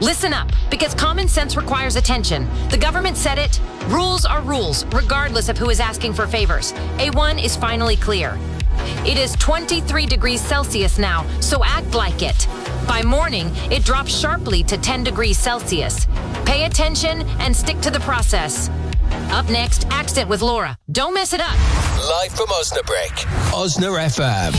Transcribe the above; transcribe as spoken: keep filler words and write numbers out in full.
Listen up, because common sense requires attention. The government said it. Rules are rules, regardless of who is asking for favors. A one is finally clear. It is twenty-three degrees Celsius now, so act like it. By morning, it drops sharply to ten degrees Celsius. Pay attention and stick to the process. Up next, Accent with Laura. Don't mess it up. Live from Osnabrück, Osna F M.